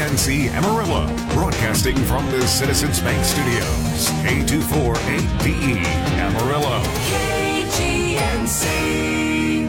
KGNC Amarillo, broadcasting from the Citizens Bank Studios. K248DE Amarillo. KGNC.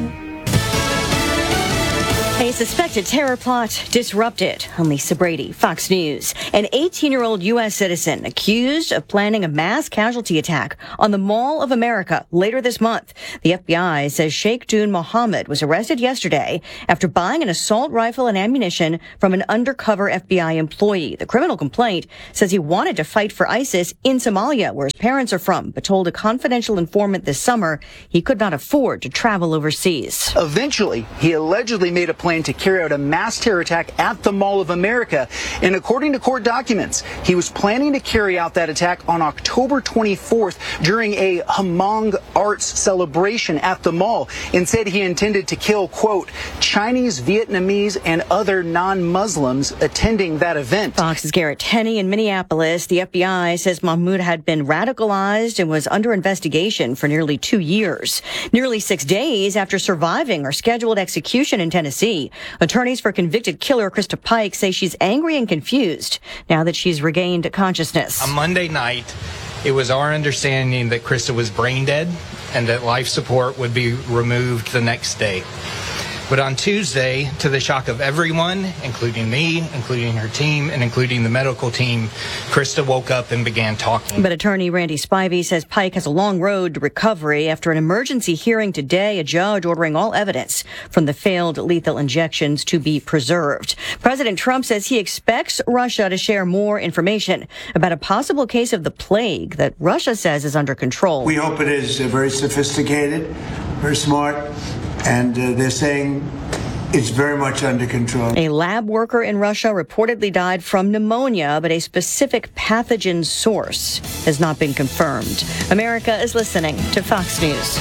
A suspected terror plot disrupted. I'm Lisa Brady, Fox News. An 18-year-old U.S. citizen accused of planning a mass casualty attack on the Mall of America later this month. The FBI says Sheikh Dune Mohammed was arrested yesterday after buying an assault rifle and ammunition from an undercover FBI employee. The criminal complaint says he wanted to fight for ISIS in Somalia, where his parents are from, but told a confidential informant this summer he could not afford to travel overseas. Eventually, he allegedly made a plan to carry out a mass terror attack at the Mall of America. And according to court documents, he was planning to carry out that attack on October 24th during a Hmong arts celebration at the mall, and said he intended to kill, quote, Chinese, Vietnamese, and other non-Muslims attending that event. Fox's Garrett Tenney in Minneapolis. The FBI says Mahmoud had been radicalized and was under investigation for nearly 2 years. Nearly 6 days after surviving her scheduled execution in Tennessee, attorneys for convicted killer Krista Pike say she's angry and confused now that she's regained consciousness. On Monday night, it was our understanding that Krista was brain dead and that life support would be removed the next day. But on Tuesday, to the shock of everyone, including me, including her team, and including the medical team, Krista woke up and began talking. But attorney Randy Spivey says Pike has a long road to recovery. After an emergency hearing today, a judge ordering all evidence from the failed lethal injections to be preserved. President Trump says he expects Russia to share more information about a possible case of the plague that Russia says is under control. We hope it is very sophisticated, very smart. And they're saying it's very much under control. A lab worker in Russia reportedly died from pneumonia, but a specific pathogen source has not been confirmed. America is listening to Fox News.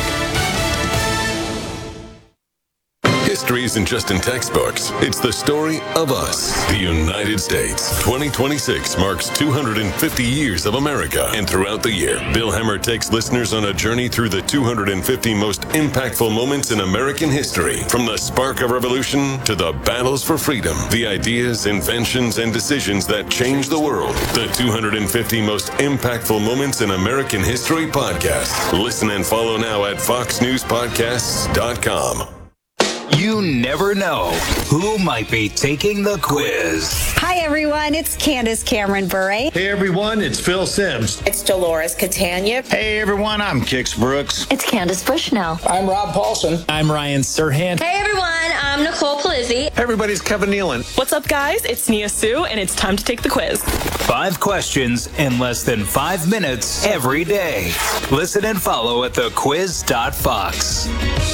History isn't just in textbooks. It's the story of us, the United States. 2026 marks 250 years of America. And throughout the year, Bill Hemmer takes listeners on a journey through the 250 most impactful moments in American history. From the spark of revolution to the battles for freedom, the ideas, inventions, and decisions that changed the world. The 250 most impactful moments in American history podcast. Listen and follow now at foxnewspodcasts.com. You never know who might be taking the quiz. Hi, everyone. It's Candace Cameron Bure. Hey, everyone. It's Phil Sims. It's Dolores Catania. Hey, everyone. I'm Kix Brooks. It's Candace Bushnell. I'm Rob Paulson. I'm Ryan Serhant. Hey, everyone. I'm Nicole Palizzi. Hey, everybody's Kevin Nealon. What's up, guys? It's Nia Sue, and it's time to take the quiz. 5 questions in less than 5 minutes every day. Listen and follow at thequiz.fox.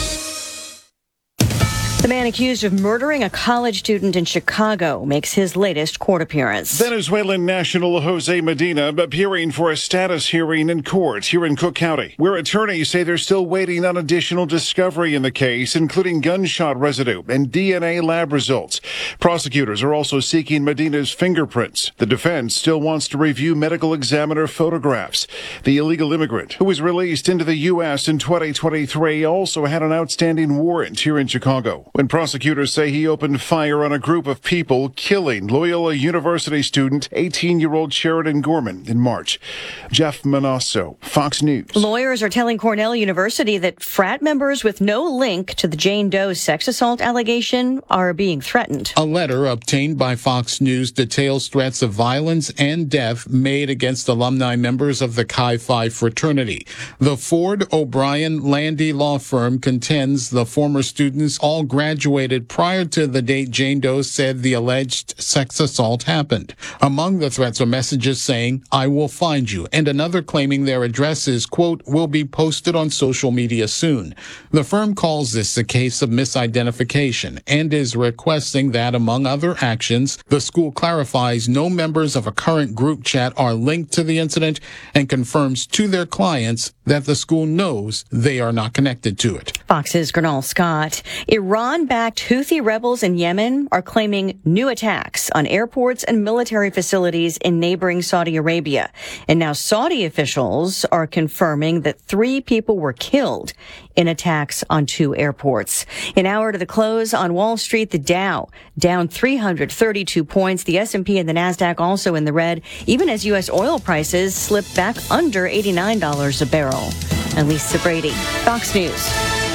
The man accused of murdering a college student in Chicago makes his latest court appearance. Venezuelan national Jose Medina appearing for a status hearing in court here in Cook County, where attorneys say they're still waiting on additional discovery in the case, including gunshot residue and DNA lab results. Prosecutors are also seeking Medina's fingerprints. The defense still wants to review medical examiner photographs. The illegal immigrant, who was released into the U.S. in 2023, also had an outstanding warrant here in Chicago, when prosecutors say he opened fire on a group of people, killing Loyola University student 18-year-old Sheridan Gorman in March. Jeff Manasso, Fox News. Lawyers are telling Cornell University that frat members with no link to the Jane Doe sex assault allegation are being threatened. A letter obtained by Fox News details threats of violence and death made against alumni members of the Chi Phi fraternity. The Ford O'Brien Landy law firm contends the former students all graduated prior to the date Jane Doe said the alleged sex assault happened. Among the threats are messages saying, "I will find you," and another claiming their addresses, quote, "will be posted on social media soon." The firm calls this a case of misidentification and is requesting that, among other actions, the school clarifies no members of a current group chat are linked to the incident and confirms to their clients that the school knows they are not connected to it. Fox's Gernal Scott. Iran-backed Houthi rebels in Yemen are claiming new attacks on airports and military facilities in neighboring Saudi Arabia. And now Saudi officials are confirming that 3 people were killed in attacks on 2 airports. An hour to the close on Wall Street, the Dow down 332 points. The S&P and the NASDAQ also in the red, even as U.S. oil prices slipped back under $89 a barrel. And Lisa Brady, Fox News.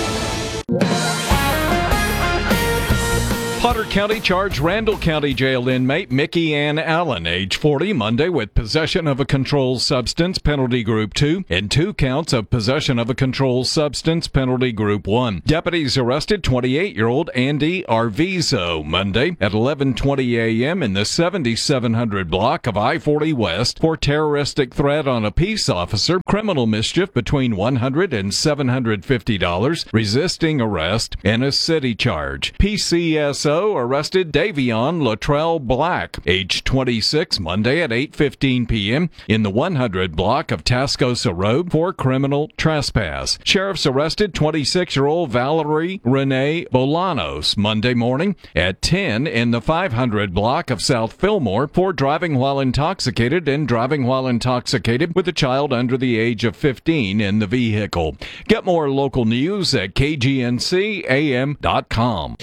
Potter County charged Randall County Jail inmate Mickey Ann Allen, age 40, Monday with possession of a controlled substance, penalty group 2, and 2 counts of possession of a controlled substance, penalty group 1. Deputies arrested 28-year-old Andy Arvizo Monday at 11:20 a.m. in the 7700 block of I-40 West for terroristic threat on a peace officer, criminal mischief between $100 and $750, resisting arrest, and a city charge. PCSO arrested Davion Latrell Black, age 26, Monday at 8:15 p.m. in the 100 block of Tascosa Road for criminal trespass. Sheriffs arrested 26-year-old Valerie Renee Bolanos Monday morning at 10 in the 500 block of South Fillmore for driving while intoxicated and driving while intoxicated with a child under the age of 15 in the vehicle. Get more local news at kgncam.com.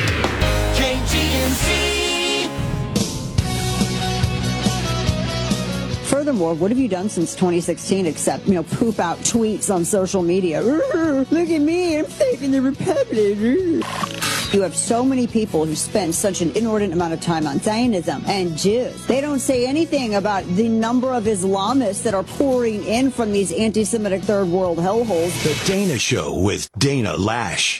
Furthermore, what have you done since 2016 except, poop out tweets on social media? Look at me, I'm saving the Republic. You have so many people who spend such an inordinate amount of time on Zionism and Jews. They don't say anything about the number of Islamists that are pouring in from these anti-Semitic third world hellholes. The Dana Show with Dana Lash.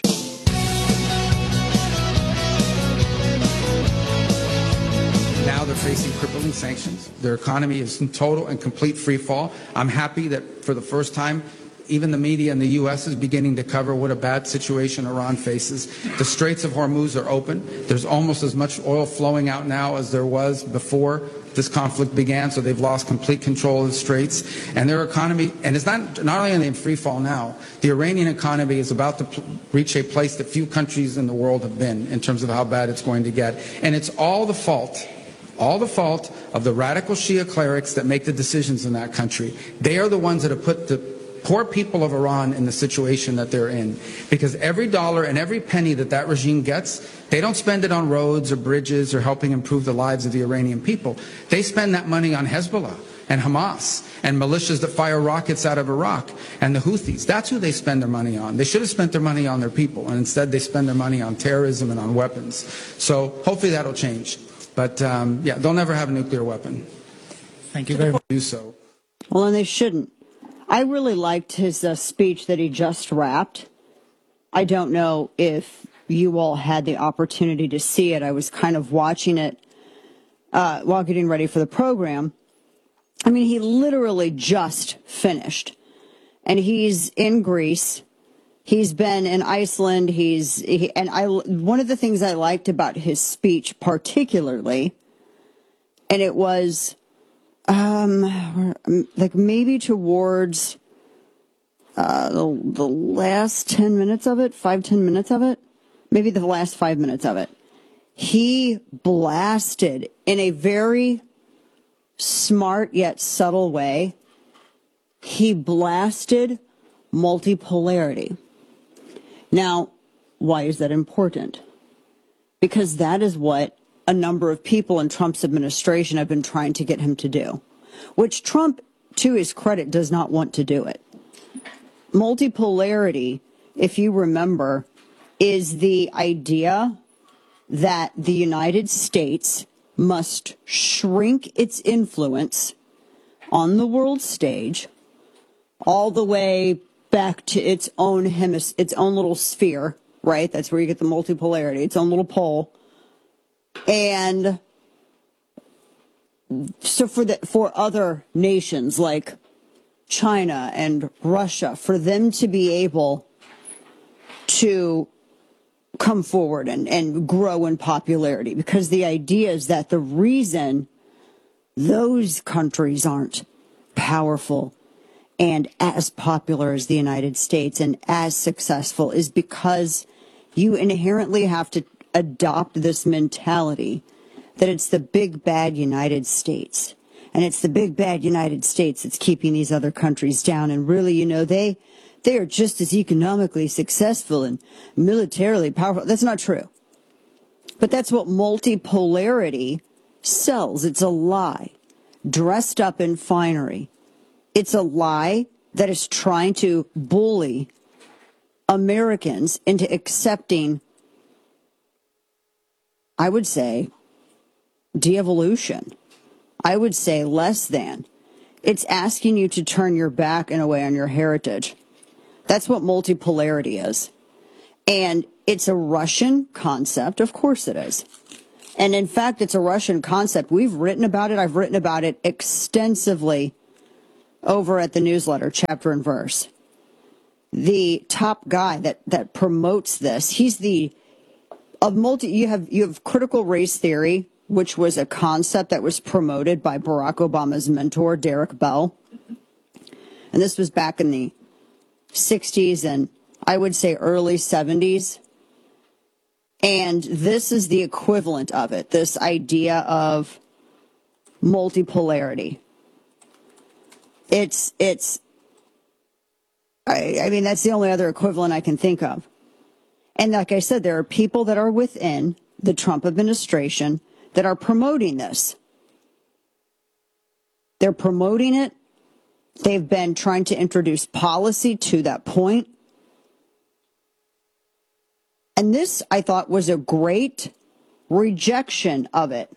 Now they're facing crippling sanctions. Their economy is in total and complete free fall. I'm happy that for the first time, even the media in the U.S. is beginning to cover what a bad situation Iran faces. The Straits of Hormuz are open. There's almost as much oil flowing out now as there was before this conflict began, so they've lost complete control of the Straits. And their economy, and it's not only are they in free fall now, the Iranian economy is about to reach a place that few countries in the world have been in terms of how bad it's going to get. And it's all the fault of the radical Shia clerics that make the decisions in that country. They are the ones that have put the poor people of Iran in the situation that they're in. Because every dollar and every penny that regime gets, they don't spend it on roads or bridges or helping improve the lives of the Iranian people. They spend that money on Hezbollah and Hamas and militias that fire rockets out of Iraq and the Houthis. That's who they spend their money on. They should have spent their money on their people, and instead they spend their money on terrorism and on weapons. So hopefully that'll change. But, they'll never have a nuclear weapon. Thank you very much. Do so. Well, and they shouldn't. I really liked his speech that he just wrapped. I don't know if you all had the opportunity to see it. I was kind of watching it while getting ready for the program. I mean, he literally just finished. And he's in Greece. He's been in Iceland. One of the things I liked about his speech particularly, and it was like maybe towards the last 10 minutes of it, 5-10 minutes of it, maybe the last 5 minutes of it, he blasted in a very smart yet subtle way. He blasted multipolarity. Now, why is that important? Because that is what a number of people in Trump's administration have been trying to get him to do, which Trump, to his credit, does not want to do it. Multipolarity, if you remember, is the idea that the United States must shrink its influence on the world stage all the way back to its own little sphere, right? That's where you get the multipolarity, its own little pole. And so for other nations like China and Russia, for them to be able to come forward and grow in popularity, because the idea is that the reason those countries aren't powerful and as popular as the United States and as successful is because you inherently have to adopt this mentality that it's the big bad United States. And it's the big bad United States that's keeping these other countries down. And really, they are just as economically successful and militarily powerful. That's not true. But that's what multipolarity sells. It's a lie dressed up in finery. It's a lie that is trying to bully Americans into accepting, I would say, de-evolution. I would say less than. It's asking you to turn your back in a way on your heritage. That's what multipolarity is. And it's a Russian concept. Of course it is. And in fact, it's a Russian concept. We've written about it. I've written about it extensively over at the newsletter, Chapter and Verse. The top guy that promotes this, he's you have critical race theory, which was a concept that was promoted by Barack Obama's mentor, Derek Bell. And this was back in the 60s and I would say early 70s. And this is the equivalent of it, this idea of multipolarity. I mean, that's the only other equivalent I can think of. And like I said, there are people that are within the Trump administration that are promoting this. They're promoting it. They've been trying to introduce policy to that point. And this, I thought, was a great rejection of it.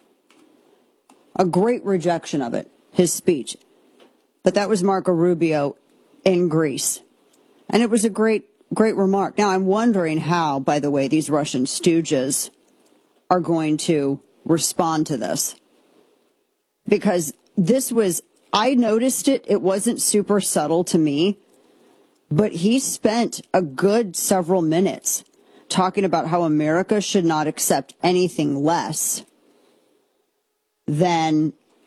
A great rejection of it, his speech. But that was Marco Rubio in Greece. And it was a great remark. Now, I'm wondering how, by the way, these Russian stooges are going to respond to this. Because I noticed it. It wasn't super subtle to me. But he spent a good several minutes talking about how America should not accept anything less than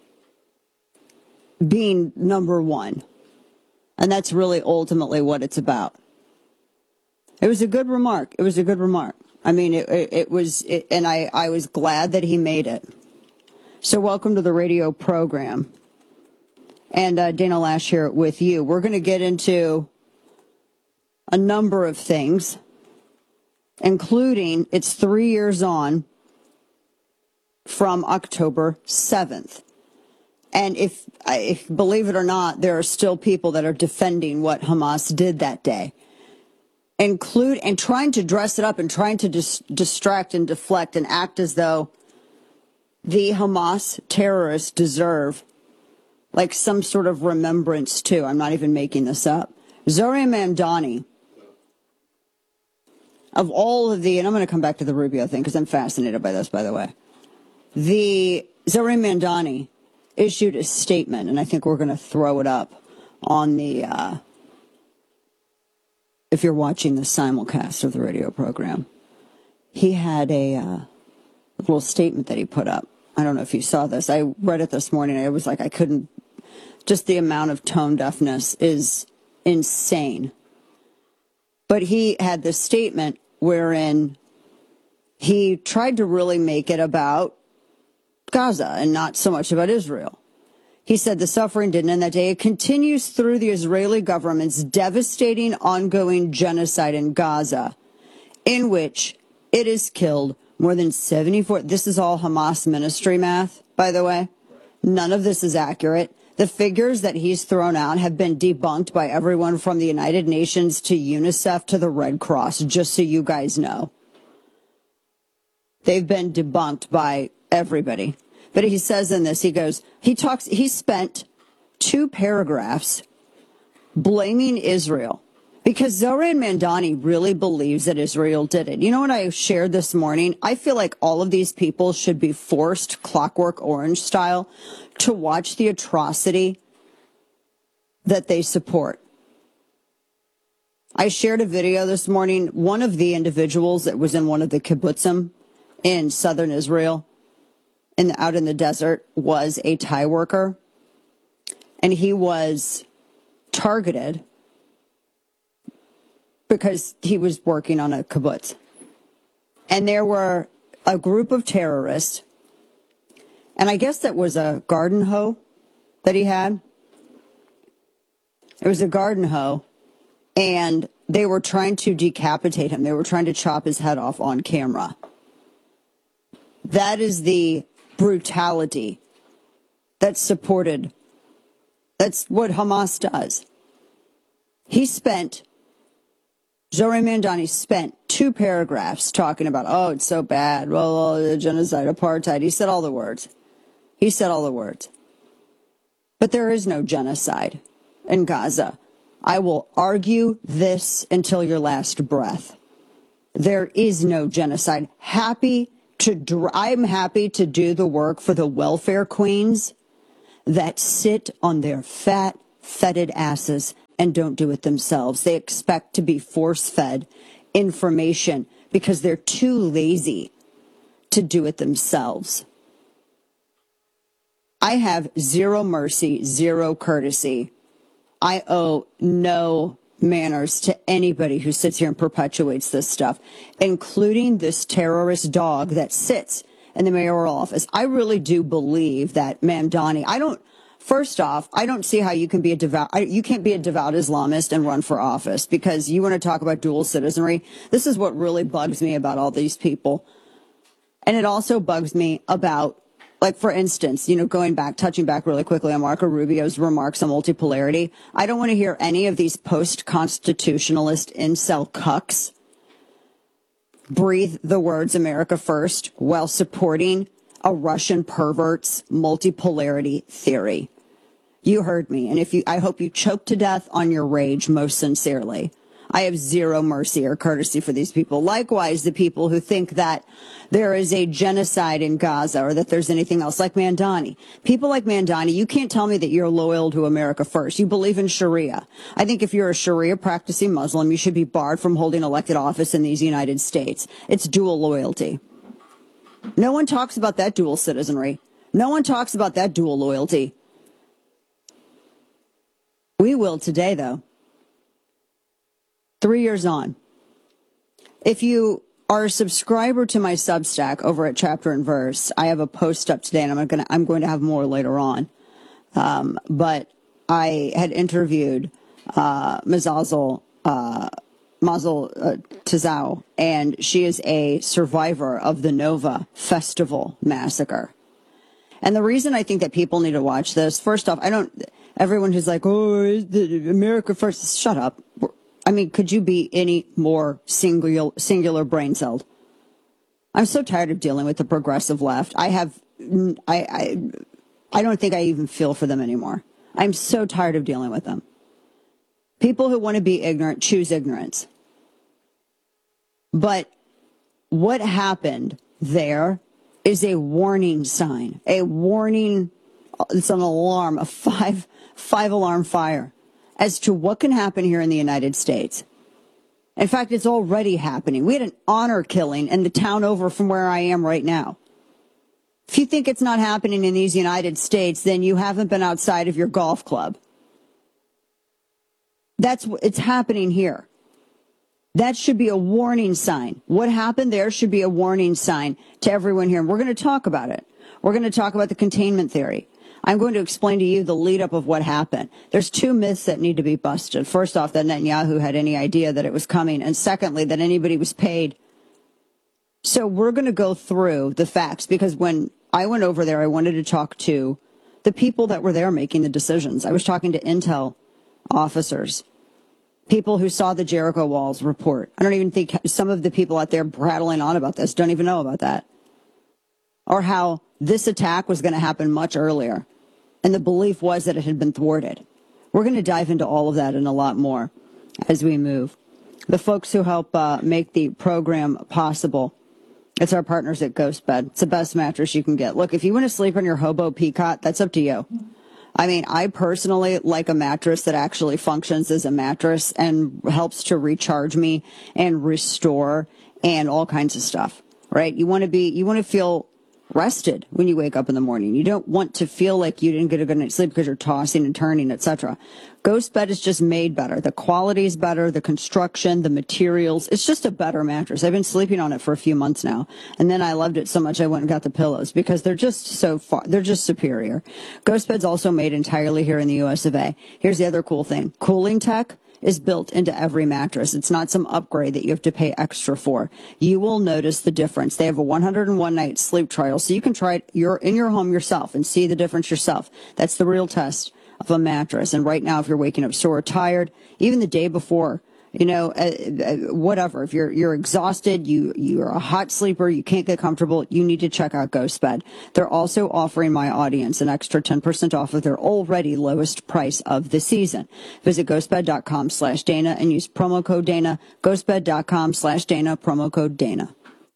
being number one. And that's really ultimately what it's about. It was a good remark. It was a good remark. I mean, and I was glad that he made it. So welcome to the radio program. And Dana Lash here with you. We're going to get into a number of things, including it's 3 years on from October 7th. And if believe it or not, there are still people that are defending what Hamas did that day. And trying to dress it up and trying to distract and deflect and act as though the Hamas terrorists deserve like some sort of remembrance too. I'm not even making this up. Zohran Mamdani, of all of and I'm going to come back to the Rubio thing because I'm fascinated by this, by the way. The Zohran Mamdani issued a statement, and I think we're going to throw it up on the, if you're watching the simulcast of the radio program. He had a little statement that he put up. I don't know if you saw this. I read it this morning. I was like, I couldn't, just the amount of tone deafness is insane. But he had this statement wherein he tried to really make it about Gaza and not so much about Israel. He said the suffering didn't end that day. It continues through the Israeli government's devastating ongoing genocide in Gaza, in which it has killed more than 74. This is all Hamas ministry math, by the way. None of this is accurate. The figures that he's thrown out have been debunked by everyone from the United Nations to UNICEF to the Red Cross, just so you guys know. They've been debunked by everybody. But he says in this, he spent 2 paragraphs blaming Israel because Zohran Mamdani really believes that Israel did it. You know what I shared this morning? I feel like all of these people should be forced, Clockwork Orange style, to watch the atrocity that they support. I shared a video this morning. One of the individuals that was in one of the kibbutzim in southern Israel, out in the desert, was a Thai worker. And he was targeted because he was working on a kibbutz. And there were a group of terrorists, and I guess that was a garden hoe that he had. It was a garden hoe and they were trying to decapitate him. They were trying to chop his head off on camera. That is the brutality that's supported. That's what Hamas does. Zohran Mamdani spent 2 paragraphs talking about, oh, it's so bad. Well, the genocide, apartheid. He said all the words. But there is no genocide in Gaza. I will argue this until your last breath. There is no genocide. I'm happy to do the work for the welfare queens that sit on their fat, fetid asses and don't do it themselves. They expect to be force-fed information because they're too lazy to do it themselves. I have zero mercy, zero courtesy. I owe no manners to anybody who sits here and perpetuates this stuff, including this terrorist dog that sits in the mayoral office. I really do believe that Mamdani, first off, I don't see how you can be you can't be a devout Islamist and run for office, because you want to talk about dual citizenry. This is what really bugs me about all these people. And it also bugs me about, like, for instance, touching back really quickly on Marco Rubio's remarks on multipolarity. I don't want to hear any of these post-constitutionalist incel cucks breathe the words America first while supporting a Russian pervert's multipolarity theory. You heard me, and I hope you choke to death on your rage most sincerely. I have zero mercy or courtesy for these people. Likewise, the people who think that there is a genocide in Gaza or that there's anything else, like Mamdani. People like Mamdani, you can't tell me that you're loyal to America first. You believe in Sharia. I think if you're a Sharia practicing Muslim, you should be barred from holding elected office in these United States. It's dual loyalty. No one talks about that dual citizenry. No one talks about that dual loyalty. We will today, though. 3 years on. If you are a subscriber to my Substack over at Chapter and Verse, I have a post up today, and I'm going to have more later on. But I had interviewed Mazel Tazau, and she is a survivor of the Nova Festival massacre. And the reason I think that people need to watch this, first off, everyone who's like, oh, America first, shut up. I mean, could you be any more singular brain-celled? I'm so tired of dealing with the progressive left. I don't think I even feel for them anymore. I'm so tired of dealing with them. People who want to be ignorant choose ignorance. But what happened there is a warning sign, a warning. It's an alarm, a five alarm fire as to what can happen here in the United States. In fact, it's already happening. We had an honor killing in the town over from where I am right now. If you think it's not happening in these United States, then you haven't been outside of your golf club. It's happening here. That should be a warning sign. What happened there should be a warning sign to everyone here. And we're going to talk about it. We're going to talk about the containment theory. I'm going to explain to you the lead up of what happened. There's 2 myths that need to be busted. First off, that Netanyahu had any idea that it was coming. And secondly, that anybody was paid. So we're going to go through the facts, because when I went over there, I wanted to talk to the people that were there making the decisions. I was talking to intel officers, people who saw the Jericho Walls report. I don't even think some of the people out there prattling on about this don't even know about that. Or how this attack was going to happen much earlier. And the belief was that it had been thwarted. We're going to dive into all of that and a lot more as we move. The folks who help make the program possible, it's our partners at GhostBed. It's the best mattress you can get. Look, if you want to sleep on your hobo peacock, that's up to you. I mean, I personally like a mattress that actually functions as a mattress and helps to recharge me and restore and all kinds of stuff, right? You want to feel rested when you wake up in the morning. You don't want to feel like you didn't get a good night's sleep because you're tossing and turning, etc. GhostBed is just made better. The quality is better, the construction, the materials. It's just a better mattress. I've been sleeping on it for a few months now. And then I loved it so much I went and got the pillows because they're just they're just superior. GhostBed's also made entirely here in the US of A. Here's the other cool thing. Cooling Tech is built into every mattress. It's not some upgrade that you have to pay extra for. You will notice the difference. They have a 101-night sleep trial, so you can try it in your home yourself and see the difference yourself. That's the real test of a mattress. And right now, if you're waking up sore or tired, even the day before, whatever, if you're exhausted, you're a hot sleeper, you can't get comfortable, you need to check out GhostBed. They're also offering my audience an extra 10% off of their already lowest price of the season. Visit ghostbed.com/Dana and use promo code Dana. Ghostbed.com/Dana, promo code Dana.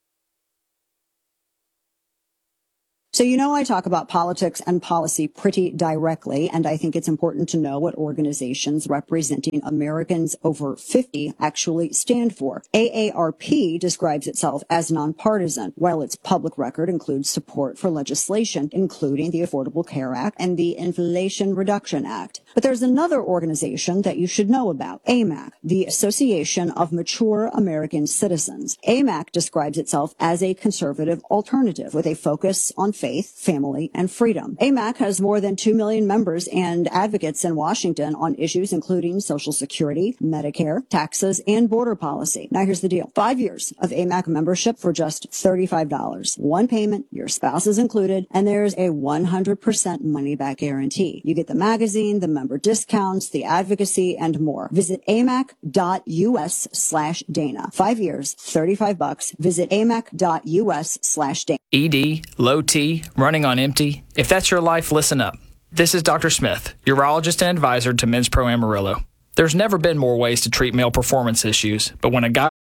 So I talk about politics and policy pretty directly, and I think it's important to know what organizations representing Americans over 50 actually stand for. AARP describes itself as nonpartisan, while its public record includes support for legislation, including the Affordable Care Act and the Inflation Reduction Act. But there's another organization that you should know about, AMAC, the Association of Mature American Citizens. AMAC describes itself as a conservative alternative with a focus on faith, family, and freedom. AMAC has more than 2 million members and advocates in Washington on issues including Social Security, Medicare, taxes, and border policy. Now here's the deal. 5 years of AMAC membership for just $35. One payment, your spouse is included, and there's a 100% money-back guarantee. You get the magazine, the member discounts, the advocacy, and more. Visit amac.us/Dana. 5 years, $35. Visit amac.us/Dana. ED, low T, running on empty. If that's your life, listen up. This is Dr. Smith, urologist and advisor to Men's Pro Amarillo. There's never been more ways to treat male performance issues, but when a guy...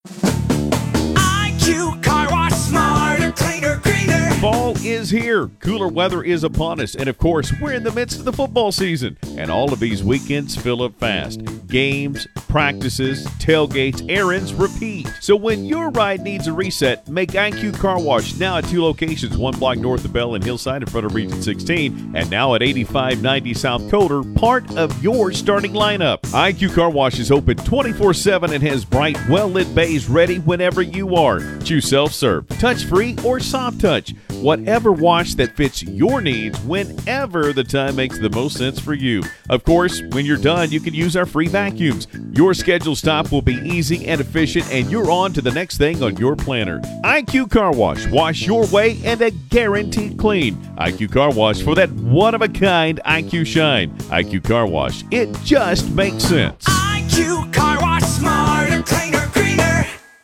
IQ Car Wash, smarter, cleaner, greener. Fall is here. Cooler weather is upon us. And of course, we're in the midst of the football season. And all of these weekends fill up fast. Games, practices, tailgates, errands, repeat. So when your ride needs a reset, make IQ Car Wash now at 2 locations, 1 block north of Bell and Hillside in front of Region 16, and now at 8590 South Coder, part of your starting lineup. IQ Car Wash is open 24/7 and has bright, well-lit bays ready whenever you are. Choose self-serve, touch-free, or soft touch. Whatever wash that fits your needs whenever the time makes the most sense for you. Of course, when you're done, you can use our free vacuums. Your scheduled stop will be easy and efficient, and you're on to the next thing on your planner. IQ Car Wash. Wash your way and a guaranteed clean. IQ Car Wash for that one-of-a-kind IQ shine. IQ Car Wash. It just makes sense. IQ Car Wash, smarter, cleaner, greener.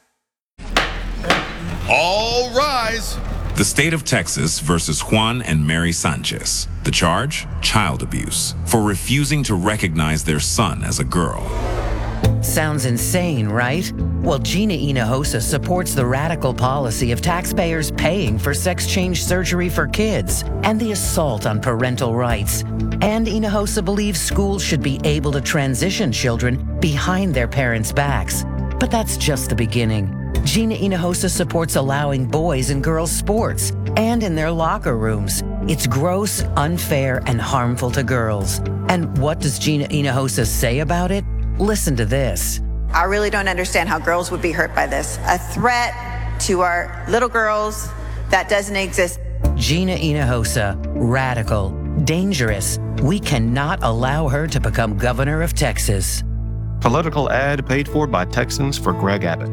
All rise. The state of Texas versus Juan and Mary Sanchez. The charge? Child abuse for refusing to recognize their son as a girl. Sounds insane, right? Well, Gina Hinojosa supports the radical policy of taxpayers paying for sex change surgery for kids and the assault on parental rights. And Hinojosa believes schools should be able to transition children behind their parents' backs. But that's just the beginning. Gina Hinojosa supports allowing boys and girls sports and in their locker rooms. It's gross, unfair, and harmful to girls. And what does Gina Hinojosa say about it? Listen to this. I really don't understand how girls would be hurt by this. A threat to our little girls that doesn't exist. Gina Hinojosa, radical, dangerous. We cannot allow her to become governor of Texas. Political ad paid for by Texans for Greg Abbott.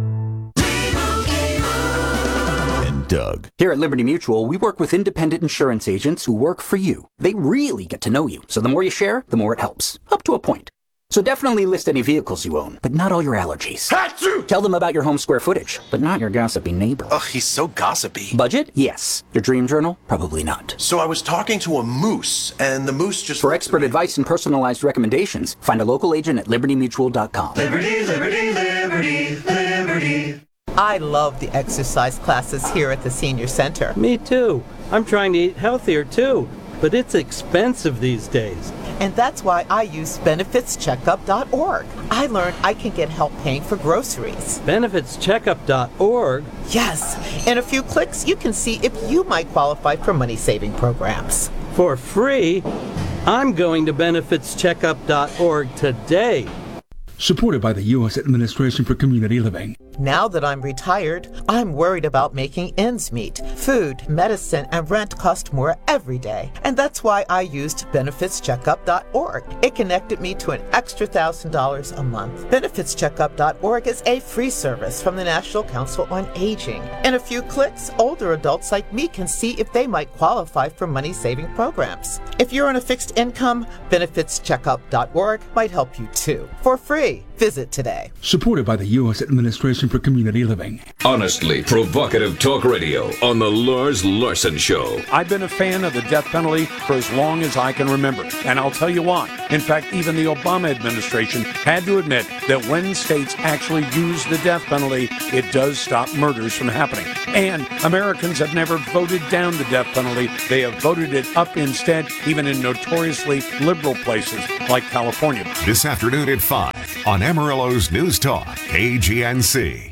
Doug. Here at Liberty Mutual, we work with independent insurance agents who work for you. They really get to know you, so the more you share, the more it helps. Up to a point. So definitely list any vehicles you own, but not all your allergies. Achoo! Tell them about your home square footage, but not your gossipy neighbor. Ugh, he's so gossipy. Budget? Yes. Your dream journal? Probably not. So I was talking to a moose, and the moose just... For expert advice and personalized recommendations, find a local agent at libertymutual.com. Liberty, liberty, liberty, liberty. I love the exercise classes here at the Senior Center. Me too. I'm trying to eat healthier too, but it's expensive these days. And that's why I use benefitscheckup.org. I learned I can get help paying for groceries. Benefitscheckup.org? Yes. In a few clicks, you can see if you might qualify for money-saving programs. For free? I'm going to benefitscheckup.org today. supported by the U.S. Administration for Community Living. Now that I'm retired, I'm worried about making ends meet. Food, medicine, and rent cost more every day. And that's why I used BenefitsCheckup.org. It connected me to an extra $1,000 a month. BenefitsCheckup.org is a free service from the National Council on Aging. In a few clicks, older adults like me can see if they might qualify for money-saving programs. If you're on a fixed income, BenefitsCheckup.org might help you too. For free. Visit today. Supported by the U.S. Administration for Community Living. Honestly provocative talk radio on the Lars Larson Show. I've been a fan of the death penalty for as long as I can remember, and I'll tell you why. In fact, even the Obama administration had to admit that when states actually use the death penalty, it does stop murders from happening. And Americans have never voted down the death penalty. They have voted it up instead, even in notoriously liberal places like California. This afternoon at 5 on Amarillo's News Talk, KGNC.